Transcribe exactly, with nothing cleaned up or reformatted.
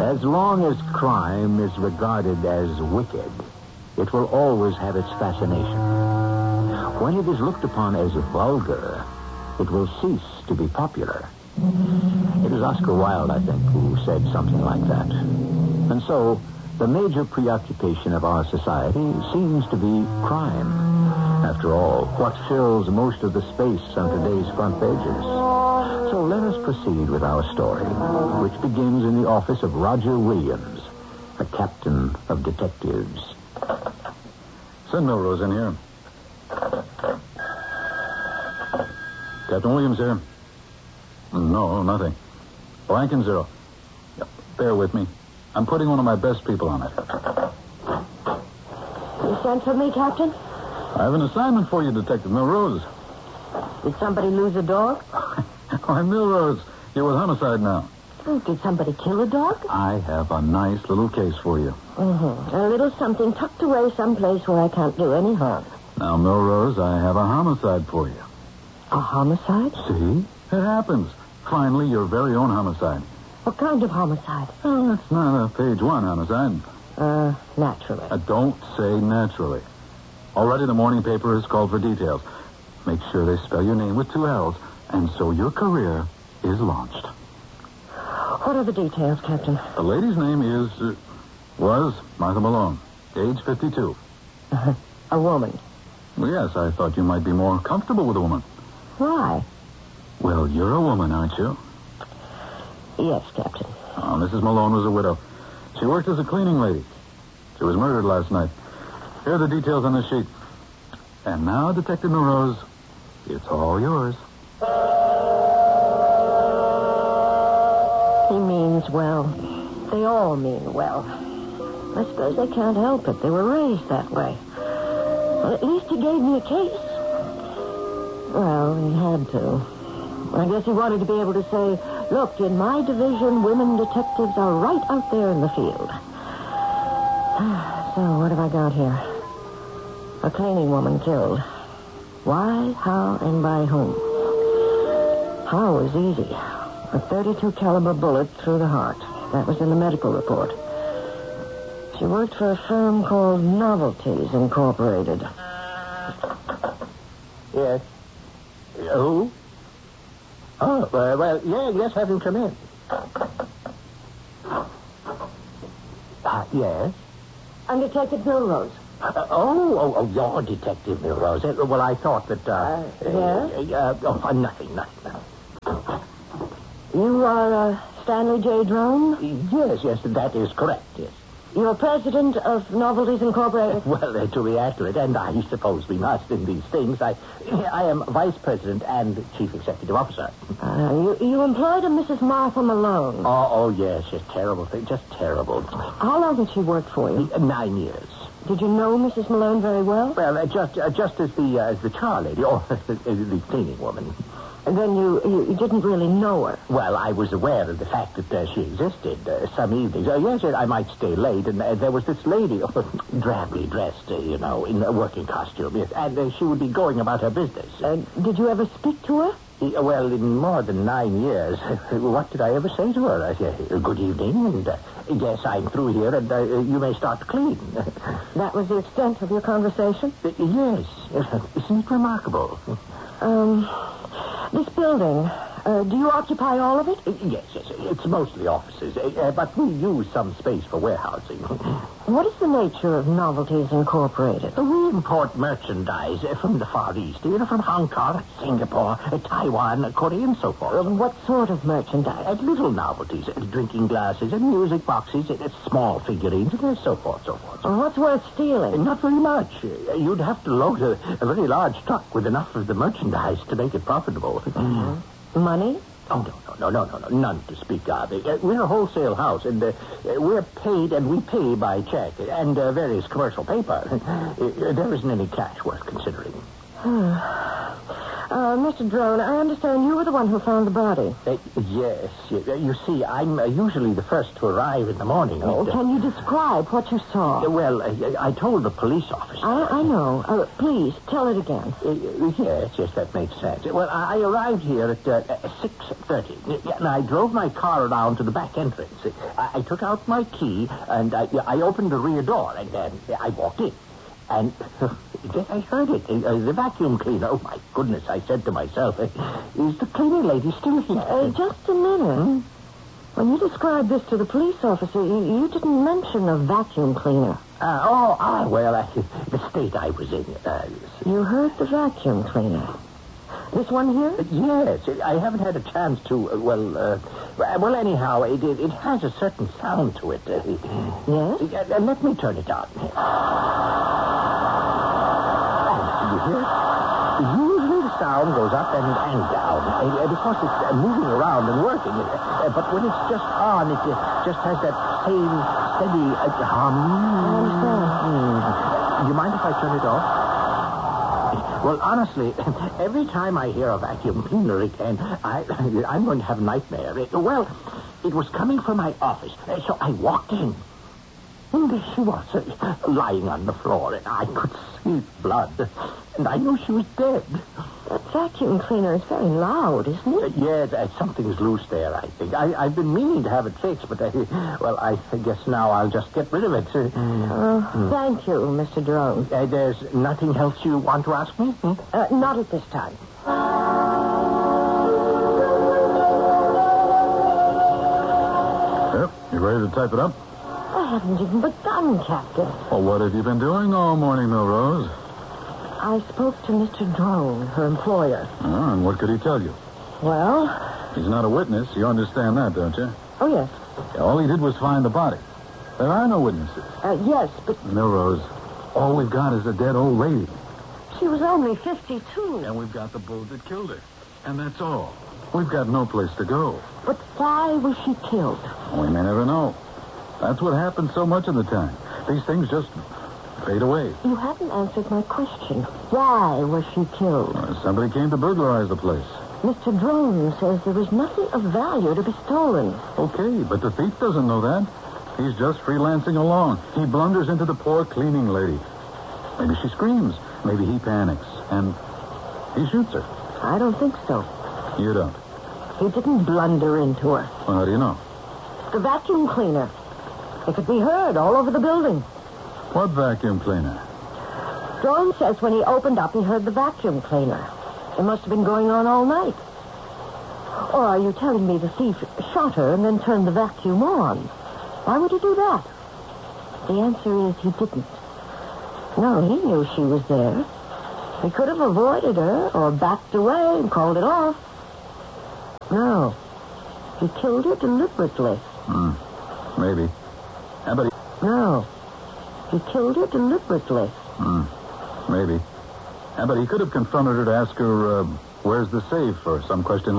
As long as crime is regarded as wicked, it will always have its fascination. When it is looked upon as vulgar, it will cease to be popular. It was Oscar Wilde, I think, who said something like that. And so, the major preoccupation of our society seems to be crime. After all, what fills most of the space on today's front pages? So let us proceed with our story, which begins in the office of Roger Williams, a captain of detectives. Send Milrose in here. Captain Williams here. No, nothing. Blank and zero. Yep. Bear with me. I'm putting one of my best people on it. You sent for me, Captain? I have an assignment for you, Detective Milrose. Did somebody lose a dog? Why, Milrose, you're with homicide now. Oh, did somebody kill a dog? I have a nice little case for you. Mm-hmm. A little something tucked away someplace where I can't do any harm. Now, Milrose, I have a homicide for you. A homicide? See? It happens. Finally, your very own homicide. What kind of homicide? Oh, it's not a page one homicide. Uh, naturally. Uh, don't say naturally. Already the morning paper has called for details. Make sure they spell your name with two L's, and so your career is launched. What are the details, Captain? The lady's name is, uh, was Martha Malone, age fifty-two. Uh, a woman? Well, yes, I thought you might be more comfortable with a woman. Why? Well, you're a woman, aren't you? Yes, Captain. Oh, Missus Malone was a widow. She worked as a cleaning lady. She was murdered last night. Here are the details on the sheet. And now, Detective Milrose, it's all yours. He means well. They all mean well. I suppose they can't help it. They were raised that way. Well, at least he gave me a case. Well, he had to. I guess he wanted to be able to say, look, in my division, women detectives are right out there in the field. So, what have I got here? A cleaning woman killed. Why, how, and by whom? How was easy. A thirty-two caliber bullet through the heart. That was in the medical report. She worked for a firm called Novelties Incorporated. Yes. Uh, who? Oh, uh, well, yeah, yes, have him come in. Uh, yes? I'm Detective Milrose. Uh, oh, oh, oh, you're Detective Milrose. Uh, well, I thought that, uh... Uh, yes? Uh, uh, oh, nothing, nothing, nothing. You are, uh, Stanley J. Drone? Yes, yes, that is correct, yes. You're president of Novelties Incorporated? Well, uh, to be accurate, and I suppose we must in these things, I I am vice president and chief executive officer. Uh, you, you employed a Missus Martha Malone. Oh, oh, yes, yes, terrible thing, just terrible. How long had she worked for you? Uh, Nine years. Did you know Missus Malone very well? Well, uh, just uh, just as the uh, as the char lady, or the cleaning woman. And then you, you, you didn't really know her. Well, I was aware of the fact that uh, she existed uh, some evenings. Uh, yes, I might stay late, and uh, there was this lady, oh, drably dressed, uh, you know, in a working costume, yes, and uh, she would be going about her business. Uh, did you ever speak to her? Uh, well, in more than nine years, what did I ever say to her? I said, uh, good evening, and uh, yes, I'm through here, and uh, you may start to clean. That was the extent of your conversation? Uh, yes. Isn't it remarkable? Um... This building, uh, do you occupy all of it? Uh, yes, yes. It's mostly offices, uh, but we use some space for warehousing. What is the nature of Novelties Incorporated? Uh, we import merchandise uh, from the Far East, you know, from Hong Kong, Singapore, uh, Taiwan, uh, Korea, and so forth. Uh, what sort of merchandise? Uh, little novelties, uh, drinking glasses, and music boxes, uh, small figurines, and uh, so forth, so forth. Uh, what's worth stealing? Uh, not very much. Uh, you'd have to load a, a very large truck with enough of the merchandise to make it profitable. Mm-hmm. Money? Oh, no, no, no, no, no, none to speak of. Uh, we're a wholesale house, and uh, we're paid, and we pay by check, and uh, various commercial paper. Uh, there isn't any cash worth considering. Uh, Mister Drone, I understand you were the one who found the body. Uh, yes. You, you see, I'm uh, usually the first to arrive in the morning. Oh, Uh, can you describe what you saw? uh, well, uh, I told the police officer. I, I know. Uh, please, tell it again. Uh, yes, yes, that makes sense. Well, I I arrived here at uh, six thirty, and I drove my car around to the back entrance. I, I took out my key, and I, I opened the rear door, and then I walked in. And uh, then I heard it, uh, the vacuum cleaner. Oh, my goodness, I said to myself, uh, is the cleaning lady still here? Uh, just a minute. Hmm? When you described this to the police officer, you, you didn't mention a vacuum cleaner. Uh, oh, ah, well, uh, the state I was in. Uh, You heard the vacuum cleaner. This one here? Yes, I haven't had a chance to, uh, well, uh, well, anyhow, it, it, it has a certain sound to it. Uh, Yes? uh, let me turn it on. You hear it? Usually the sound goes up and, and down uh, because it's uh, moving around and working. Uh, but when it's just on, it uh, just has that same steady uh, hum. I understand. Mm. You mind if I turn it off? Well, honestly, every time I hear a vacuum cleaner again, I, I'm going to have a nightmare. It, well, it was coming from my office, so I walked in. And there she was, uh, lying on the floor, and I could see blood, and I knew she was dead. That vacuum cleaner is very loud, isn't Uh, it? yes, uh, something's loose there, I think. I, I've been meaning to have it fixed, but, I, well, I guess now I'll just get rid of it. Uh, Uh, Thank you, Mister Drone. uh, there's nothing else you want to ask me? Hmm? Uh, not at this time. Yep. You ready to type it up? I haven't even begun, Captain. Well, what have you been doing all morning, Milrose? I spoke to Mister Drone, her employer. Oh, and what could he tell you? Well, He's not a witness. You understand that, don't you? oh, yes. Yeah, all he did was find the body. There are no witnesses. Uh, yes, but Milrose, all we've got is a dead old lady. she was only fifty-two. And we've got the bullet that killed her. And that's all. We've got no place to go. But why was she killed? We may never know. That's what happens so much of the time. These things just fade away. You haven't answered my question. Why was she killed? Uh, somebody came to burglarize the place. Mister Drone says there was nothing of value to be stolen. Okay, but the thief doesn't know that. He's just freelancing along. He blunders into the poor cleaning lady. Maybe she screams. Maybe he panics. And he shoots her. I don't think so. You don't. He didn't blunder into her. Well, how do you know? The vacuum cleaner. It could be heard all over the building. What vacuum cleaner? Drone says when he opened up, he heard the vacuum cleaner. It must have been going on all night. Or are you telling me the thief shot her and then turned the vacuum on? Why would he do that? The answer is he didn't. No, he knew she was there. He could have avoided her or backed away and called it off. No. He killed her deliberately. Hmm. Maybe. Yeah, but he... No. He killed her deliberately. Hmm. Maybe. Yeah, but he could have confronted her to ask her, uh, where's the safe or some question